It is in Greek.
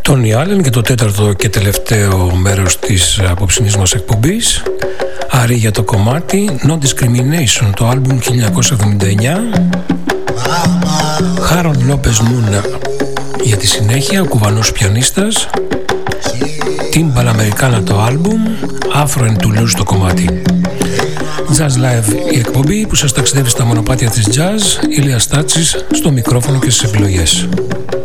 Τόνι Άλεν και το τέταρτο και τελευταίο μέρος της απόψινής μας εκπομπής. Άρη για το κομμάτι No Discrimination, το άλμπουμ 1979. Χάρον Λόπες Μούνα για τη συνέχεια, ο κουβανός πιανίστας. Timbal Americana το άλμπουμ, Afro and Toulouse το κομμάτι. Jazz Live η εκπομπή που σας ταξιδεύει στα μονοπάτια της jazz. Ηλίας Στάτσης στο μικρόφωνο και στις επιλογές.